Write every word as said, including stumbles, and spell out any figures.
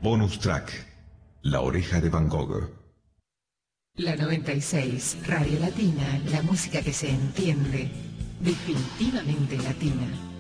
Bonus track, La Oreja de Van Gogh. La noventa y seis, Radio Latina, la música que se entiende, definitivamente latina.